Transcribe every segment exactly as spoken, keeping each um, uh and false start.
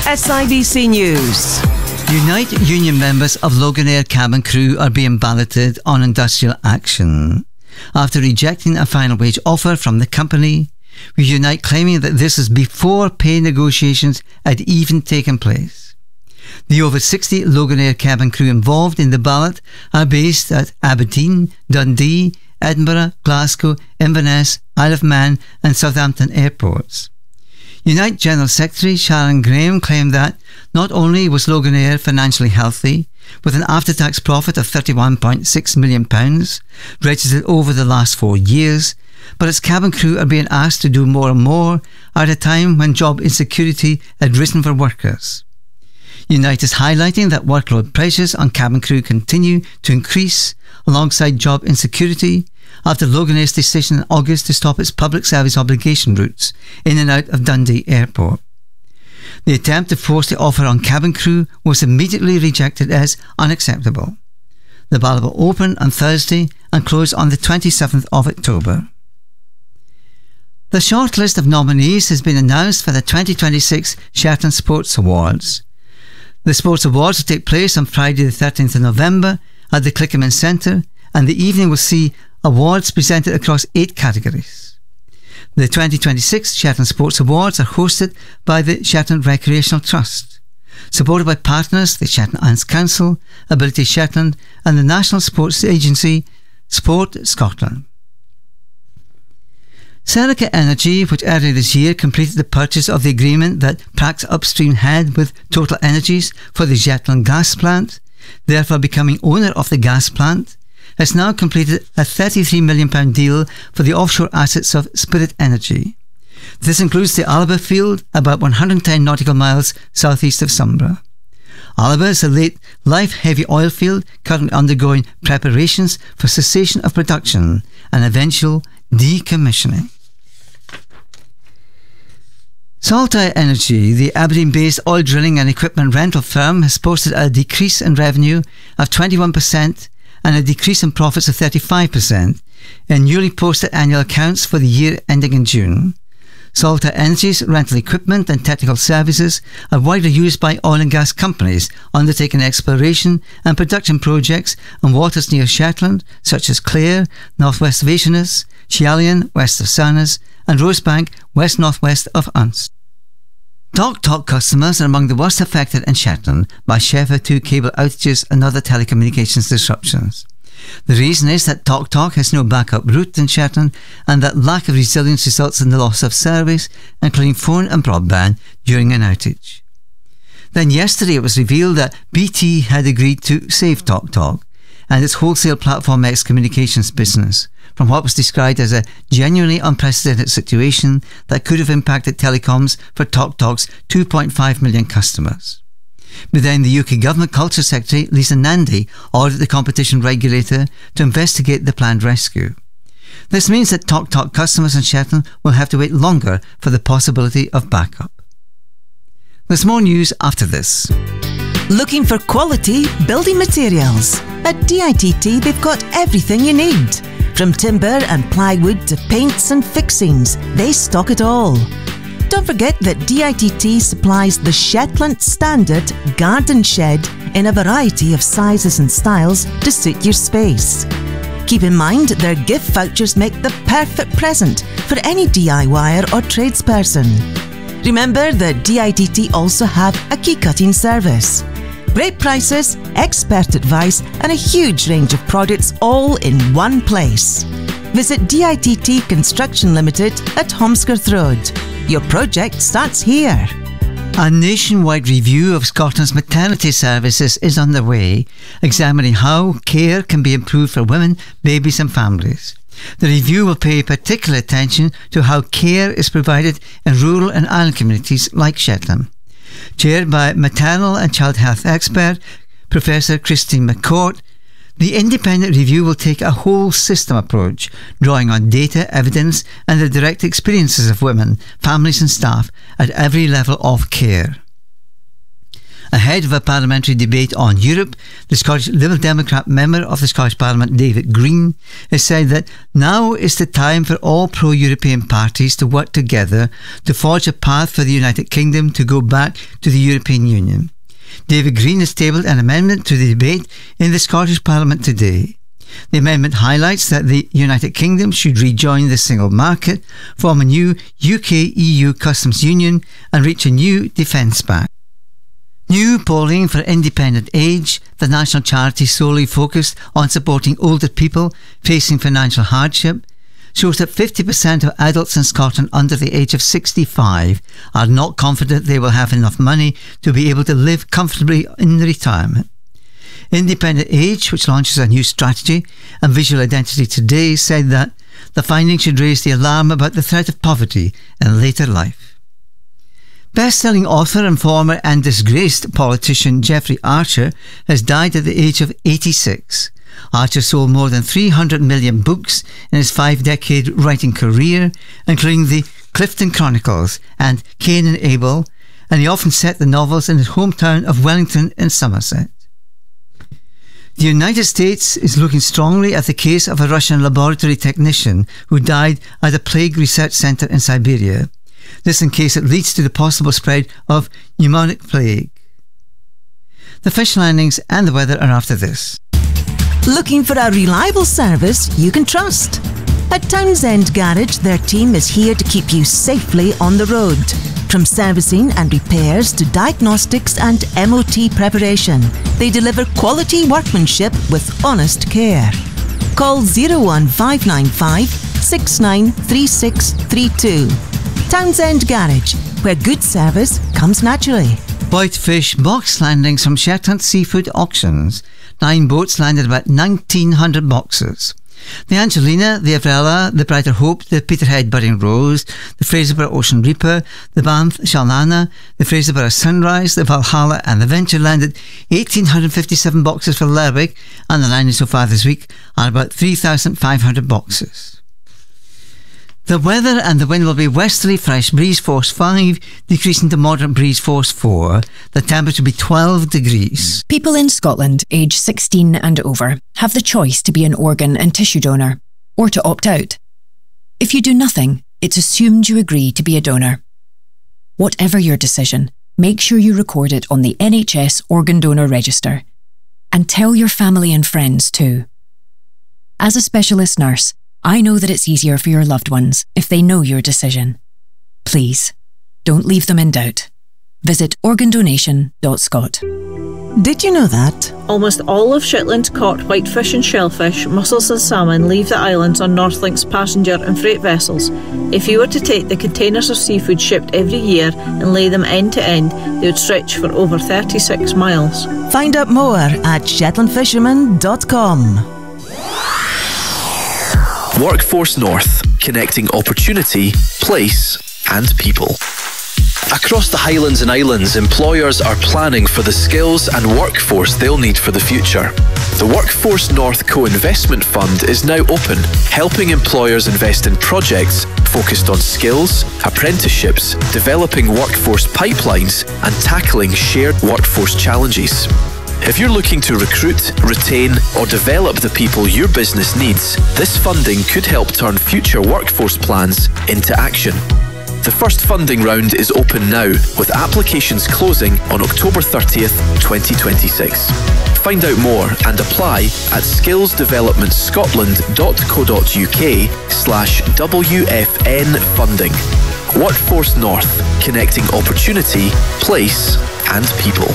S I B C News. Unite union members of Loganair cabin crew are being balloted on industrial action. After rejecting a final wage offer from the company, with Unite claiming that this is before pay negotiations had even taken place. The over sixty Loganair cabin crew involved in the ballot are based at Aberdeen, Dundee, Edinburgh, Glasgow, Inverness, Isle of Man and Southampton airports. Unite General Secretary Sharon Graham claimed that not only was Loganair financially healthy, with an after-tax profit of thirty-one point six million pounds registered over the last four years, but its cabin crew are being asked to do more and more at a time when job insecurity had risen for workers. Unite is highlighting that workload pressures on cabin crew continue to increase alongside job insecurity after Loganair's decision in August to stop its public service obligation routes in and out of Dundee Airport. The attempt to force the offer on cabin crew was immediately rejected as unacceptable. The ballot will open on Thursday and close on the twenty-seventh of October. The shortlist of nominees has been announced for the twenty twenty-six Shetland Sports Awards. The Sports Awards will take place on Friday the thirteenth of November at the Clickerman Centre, and the evening will see awards presented across eight categories. The twenty twenty-six Shetland Sports Awards are hosted by the Shetland Recreational Trust, supported by partners the Shetland Arts Council, Ability Shetland and the national sports agency Sport Scotland. Serica Energy, which earlier this year completed the purchase of the agreement that Prax Upstream had with Total Energies for the Shetland gas plant, therefore becoming owner of the gas plant, has now completed a thirty-three million pounds deal for the offshore assets of Spirit Energy. This includes the Alba field, about one hundred ten nautical miles southeast of Sombra. Alba is a late life heavy oil field currently undergoing preparations for cessation of production and eventual decommissioning. Saltire Energy, the Aberdeen-based oil drilling and equipment rental firm, has posted a decrease in revenue of twenty-one percent and a decrease in profits of thirty-five percent in newly posted annual accounts for the year ending in June. Saltire Energy's rental equipment and technical services are widely used by oil and gas companies undertaking exploration and production projects in waters near Shetland, such as Clare, northwest of Achenes, Cheallion, west of Sarnes, and Rosebank, west-northwest of Unst. Talk Talk customers are among the worst affected in Shetland by Sheffield two cable outages and other telecommunications disruptions. The reason is that Talk Talk has no backup route in Shetland, and that lack of resilience results in the loss of service, including phone and broadband, during an outage. Then yesterday it was revealed that B T had agreed to save Talk Talk and its wholesale platform X Communications business from what was described as a genuinely unprecedented situation that could have impacted telecoms for Talk Talk's two point five million customers. But then the U K Government Culture Secretary Lisa Nandy ordered the competition regulator to investigate the planned rescue. This means that Talk Talk customers in Shetland will have to wait longer for the possibility of backup. There's more news after this. Looking for quality building materials? At D I T T they've got everything you need. From timber and plywood to paints and fixings, they stock it all. Don't forget that D I T T supplies the Shetland Standard Garden Shed in a variety of sizes and styles to suit your space. Keep in mind their gift vouchers make the perfect present for any D I Y er or tradesperson. Remember that D I T T also have a key cutting service. Great prices, expert advice and a huge range of products all in one place. Visit D I T T Construction Limited at Holmescroft Road. Your project starts here. A nationwide review of Scotland's maternity services is underway, examining how care can be improved for women, babies and families. The review will pay particular attention to how care is provided in rural and island communities like Shetland. Chaired by maternal and child health expert Professor Christine McCourt, the independent review will take a whole system approach, drawing on data, evidence and the direct experiences of women, families and staff at every level of care. Ahead of a parliamentary debate on Europe, the Scottish Liberal Democrat member of the Scottish Parliament, David Green, has said that now is the time for all pro-European parties to work together to forge a path for the United Kingdom to go back to the European Union. David Green has tabled an amendment to the debate in the Scottish Parliament today. The amendment highlights that the United Kingdom should rejoin the single market, form a new U K E U customs union and reach a new defence pact. New polling for Independent Age, the national charity solely focused on supporting older people facing financial hardship, shows that fifty percent of adults in Scotland under the age of sixty-five are not confident they will have enough money to be able to live comfortably in retirement. Independent Age, which launches a new strategy, and Visual Identity Today said that the findings should raise the alarm about the threat of poverty in later life. Best-selling author and former and disgraced politician Jeffrey Archer has died at the age of eighty-six. Archer sold more than three hundred million books in his five-decade writing career, including the Clifton Chronicles and Cain and Abel, and he often set the novels in his hometown of Wellington in Somerset. The United States is looking strongly at the case of a Russian laboratory technician who died at a plague research centre in Siberia. This in case it leads to the possible spread of pneumonic plague. The fish landings and the weather are after this. Looking for a reliable service you can trust? At Townsend Garage, their team is here to keep you safely on the road. From servicing and repairs to diagnostics and M O T preparation, they deliver quality workmanship with honest care. Call zero one five nine five, six nine three six three two. Townsend Garage, where good service comes naturally. Whitefish box landings from Shetland Seafood Auctions. Nine boats landed about nineteen hundred boxes. The Angelina, the Avrella, the Brighter Hope, the Peterhead Budding Rose, the Fraserburgh Ocean Reaper, the Banff Shalnana, the Fraserburgh Sunrise, the Valhalla and the Venture landed one thousand eight hundred fifty-seven boxes for Lerwick, and the landing so far this week are about three thousand five hundred boxes. The weather and the wind will be westerly fresh breeze force five, decreasing to moderate breeze force four. The temperature will be twelve degrees. People in Scotland aged sixteen and over have the choice to be an organ and tissue donor, or to opt out. If you do nothing, it's assumed you agree to be a donor. Whatever your decision, make sure you record it on the N H S Organ Donor Register. And tell your family and friends too. As a specialist nurse, I know that it's easier for your loved ones if they know your decision. Please, don't leave them in doubt. Visit organ donation dot scot. Did you know that? Almost all of Shetland's caught whitefish and shellfish, mussels and salmon leave the islands on Northlink's passenger and freight vessels. If you were to take the containers of seafood shipped every year and lay them end to end, they would stretch for over thirty-six miles. Find out more at shetland fisherman dot com. Workforce North, connecting opportunity, place and people. Across the Highlands and Islands, employers are planning for the skills and workforce they'll need for the future. The Workforce North Co-Investment Fund is now open, helping employers invest in projects focused on skills, apprenticeships, developing workforce pipelines and tackling shared workforce challenges. If you're looking to recruit, retain or develop the people your business needs, this funding could help turn future workforce plans into action. The first funding round is open now, with applications closing on October thirtieth, twenty twenty-six. Find out more and apply at skills development scotland dot co dot uk slash W F N funding. Workforce North, connecting opportunity, place and people.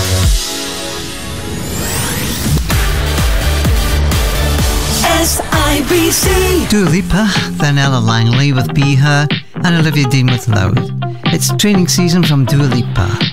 S I B C. Dua Lipa, then Ella Langley with Be Her, and Olivia Dean with Loud. It's training season from Dua Lipa.